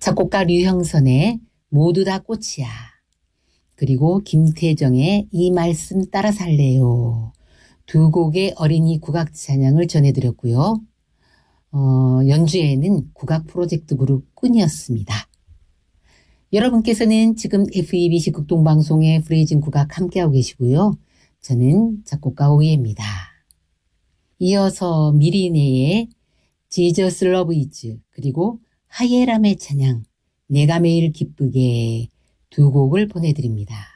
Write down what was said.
작곡가 류형선의 모두 다 꽃이야. 그리고 김태정의 이 말씀 따라 살래요. 두 곡의 어린이 국악 찬양을 전해드렸고요. 연주에는 국악 프로젝트 그룹 꾼이었습니다. 여러분께서는 지금 FEBC 극동방송의 프레이징 국악 함께하고 계시고요. 저는 작곡가 오이입니다. 이어서 미리네의 Jesus Love Is 그리고 하예람의 찬양 내가 매일 기쁘게 두 곡을 보내드립니다.